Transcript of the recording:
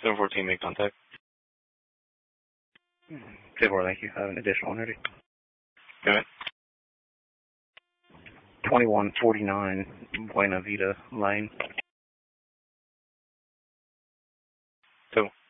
714, make contact. 10-4, thank you. I have an additional one ready. Go ahead. 2149 Buena Vita Lane. So